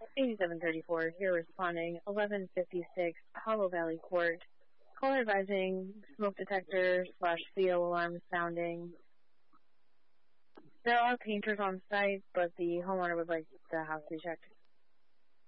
8734, here responding, 1156 Hollow Valley Court. Caller advising smoke detector / CO alarm sounding. There are painters on site, but the homeowner would like the house to be checked.